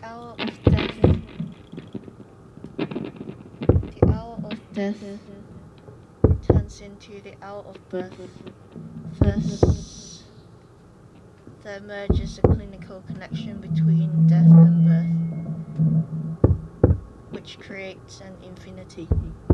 hour of death, the hour of death turns into the hour of birth. Thus, there emerges a clinical connection between death and birth, which creates an infinity.